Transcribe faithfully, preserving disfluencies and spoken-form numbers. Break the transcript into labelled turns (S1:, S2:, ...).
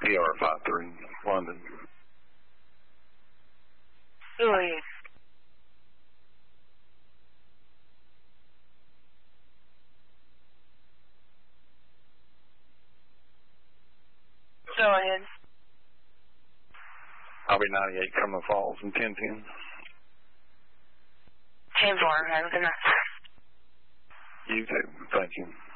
S1: E R five three, London.
S2: Who are you? Go ahead.
S1: I'll be ninety-eight Cumberland Falls in ten ten.
S2: ten four, have a good night.
S1: You too. Thank you.